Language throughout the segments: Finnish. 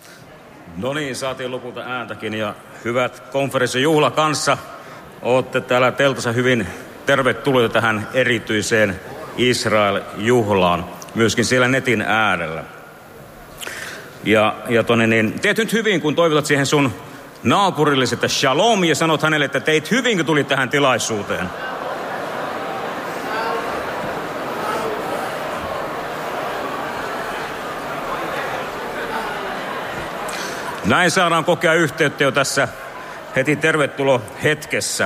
No niin, saatiin lopulta ääntäkin ja hyvät konferenssijuhla kanssa. Olette täällä teltassa hyvin tervetuloa tähän erityiseen Israel-juhlaan, myöskin siellä netin äärellä. Teet nyt hyvin, kun toivotat siihen sun naapurillesi, että shalom, ja sanot hänelle, että teit hyvin, kun tulit tähän tilaisuuteen. Näin saadaan kokea yhteyttä jo tässä heti tervetulo hetkessä.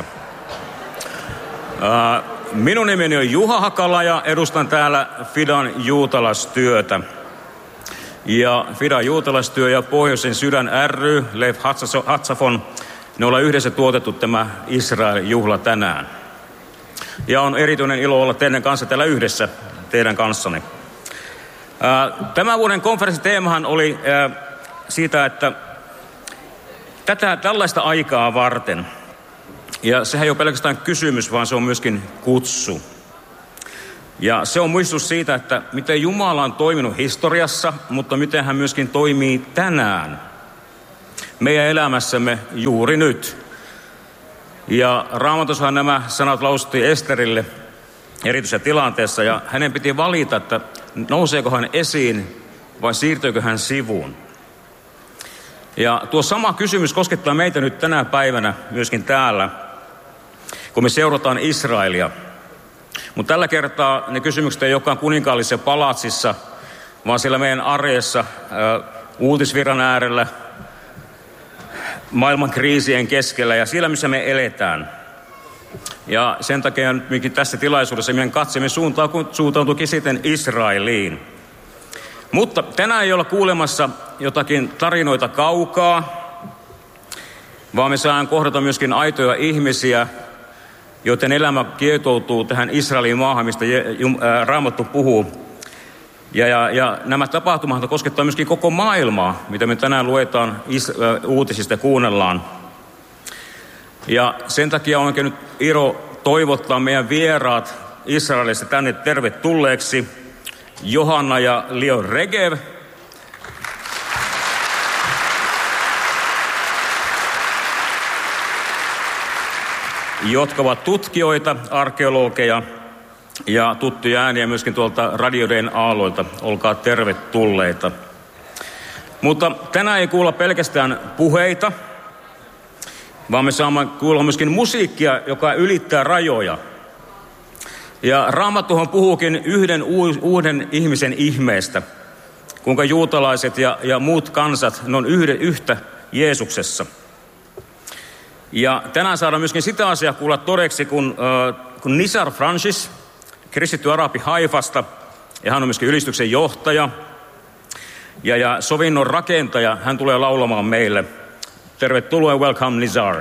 Minun nimeni on Juha Hakala ja edustan täällä Fidan juutalaistyötä. Ja Fidan juutalaistyö ja Pohjoisen sydän ry, Leif Hatzafon, ne ollaan yhdessä tuotettu tämä Israel-juhla tänään. Ja on erityinen ilo olla teidän kanssa täällä yhdessä teidän kanssanne. Tämän vuoden konferenssin teemahan oli siitä, että tällaista aikaa varten. Ja sehän ei ole pelkästään kysymys, vaan se on myöskin kutsu. Ja se on muistutus siitä, että miten Jumala on toiminut historiassa, mutta miten hän myöskin toimii tänään meidän elämässämme juuri nyt. Ja Raamatussahan nämä sanat lausuttiin Esterille erityisessä tilanteessa, ja hänen piti valita, että nouseeko hän esiin vai siirtyykö hän sivuun. Ja tuo sama kysymys koskettaa meitä nyt tänä päivänä myöskin täällä, kun me seurataan Israelia. Mutta tällä kertaa ne kysymykset ei olekaan kuninkaallisessa palatsissa, vaan siellä meidän arjessa, uutisvirran äärellä, maailman kriisien keskellä ja siellä, missä me eletään. Ja sen takia nyt tässä tilaisuudessa meidän katsemme suuntautuukin sitten Israeliin. Mutta tänään ei olla kuulemassa jotakin tarinoita kaukaa, vaan me saadaan kohdata myöskin aitoja ihmisiä, joiden elämä kietoutuu tähän Israelin maahan, mistä Raamattu puhuu. Ja nämä tapahtumat koskettaa myöskin koko maailmaa, mitä me tänään luetaan uutisista ja kuunnellaan. Ja sen takia onkin nyt ilo toivottaa meidän vieraat Israelista tänne tervetulleeksi. Johanna ja Leo Regev. Jotka ovat tutkijoita, arkeologeja ja tuttuja ääniä myöskin tuolta radioiden aalloilta. Olkaa tervetulleita. Mutta tänään ei kuulla pelkästään puheita, vaan me saamme kuulla myöskin musiikkia, joka ylittää rajoja. Ja Raamattuhan puhuukin yhden uuden ihmisen ihmeestä, kuinka juutalaiset ja muut kansat, ne on yhtä Jeesuksessa. Ja tänään saadaan myöskin sitä asiaa kuulla todeksi, kun Nizar Francis, kristitty arabi Haifasta, ja hän on myöskin ylistyksen johtaja ja sovinnon rakentaja, hän tulee laulamaan meille. Tervetuloa ja welcome Nizar.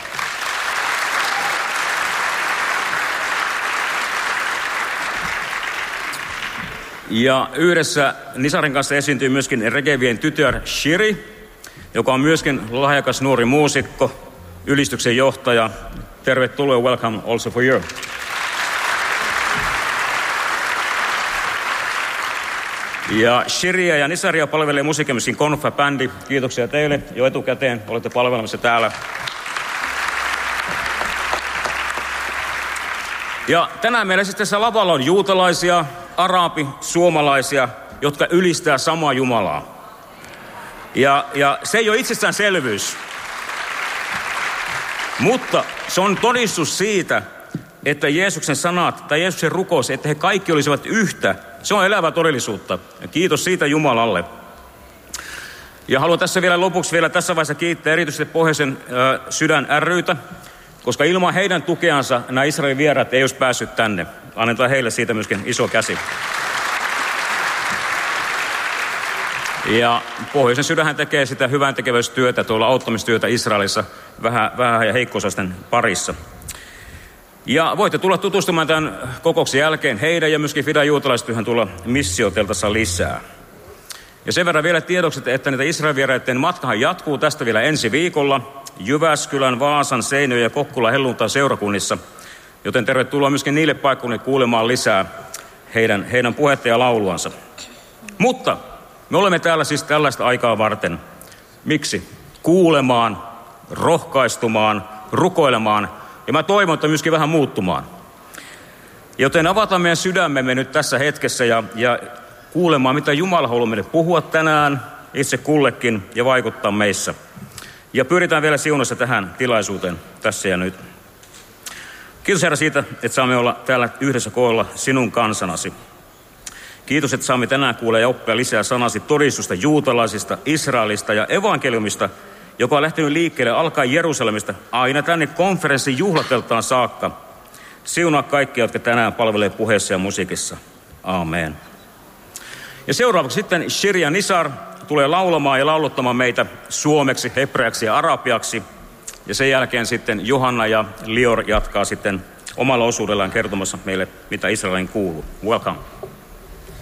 Ja yhdessä Nizarin kanssa esiintyy myöskin Regevien tytär Shiri, joka on myöskin lahjakas nuori muusikko, ylistyksen johtaja. Tervetuloa, welcome also for you. Ja Shiria ja Nizaria palvelee musiikin myöskin Konfa-bändi. Kiitoksia teille jo etukäteen, olette palvelemassa täällä. Ja tänään meillä sitten tässä lavalla on juutalaisia, arabi, suomalaisia, jotka ylistää samaa Jumalaa. Ja se ei ole itsestäänselvyys. Mutta se on todistus siitä, että Jeesuksen sanat tai Jeesuksen rukous, että he kaikki olisivat yhtä. Se on elävää todellisuutta. Ja kiitos siitä Jumalalle. Ja haluan tässä vielä lopuksi tässä vaiheessa kiittää erityisesti Pohjoisen sydän ry:tä, koska ilman heidän tukeansa nämä Israelin vieraat ei olisi päässyt tänne. Annetaan heille siitä myöskin iso käsi. Ja Pohjoisen sydänhän tekee sitä hyväntekeväistyötä, tuolla auttamistyötä Israelissa vähän ja heikko-osaisten parissa. Ja voitte tulla tutustumaan tämän kokouksen jälkeen heidän ja myöskin Fidan juutalaistyöhön tulla missioteltassa lisää. Ja sen verran vielä tiedokset, että niitä Israel-vieraiden matkahan jatkuu tästä vielä ensi viikolla Jyväskylän, Vaasan, Seinäjoen ja Kokkolan helluntain seurakunnissa. Joten tervetuloa myöskin niille paikkoille kuulemaan lisää heidän puhetta ja lauluansa. Mutta me olemme täällä siis tällaista aikaa varten. Miksi? Kuulemaan, rohkaistumaan, rukoilemaan ja mä toivon, että myöskin vähän muuttumaan. Joten avataan meidän sydämemme nyt tässä hetkessä ja kuulemaan, mitä Jumala haluaa meille puhua tänään itse kullekin ja vaikuttaa meissä. Ja pyritään vielä siunassa tähän tilaisuuteen tässä ja nyt. Kiitos Herra siitä, että saamme olla täällä yhdessä koolla sinun kansanasi. Kiitos, että saamme tänään kuulla ja oppia lisää sanasi todistusta juutalaisista, Israelista ja evankeliumista, joka on lähtenyt liikkeelle alkaen Jerusalemista aina tänne konferenssin juhlateltaan saakka. Siunaa kaikkia, jotka tänään palvelee puheessa ja musiikissa. Aamen. Ja seuraavaksi sitten Shirja Nisar tulee laulamaan ja laulottamaan meitä suomeksi, hebreaksi ja arabiaksi. Ja sen jälkeen sitten Johanna ja Lior jatkaa sitten omalla osuudellaan kertomassa meille, mitä Israelin kuuluu. Welcome.